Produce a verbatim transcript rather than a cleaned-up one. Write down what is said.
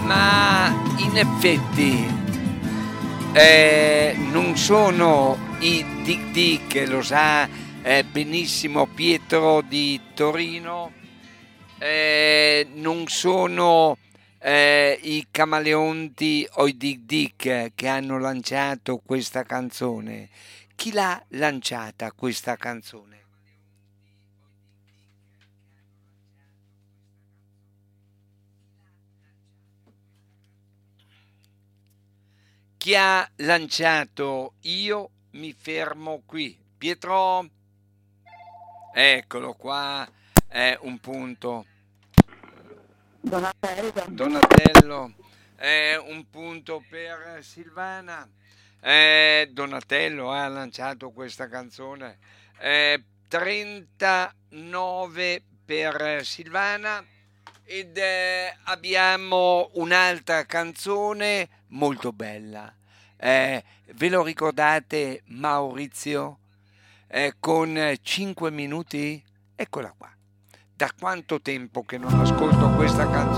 ma in effetti eh, non sono i Dick Dick, lo sa eh, benissimo Pietro di Torino, eh, non sono eh, i Camaleonti o i Dick Dick che hanno lanciato questa canzone. Chi l'ha lanciata questa canzone? Chi ha lanciato Io mi fermo qui? Pietro, eccolo qua, è un punto. Donatello. Donatello, è un punto per Silvana. Eh, Donatello ha lanciato questa canzone. Eh, trentanove per Silvana. Ed eh, abbiamo un'altra canzone molto bella. Eh, ve lo ricordate Maurizio? Eh, con cinque minuti? Eccola qua. Da quanto tempo che non ascolto questa canzone?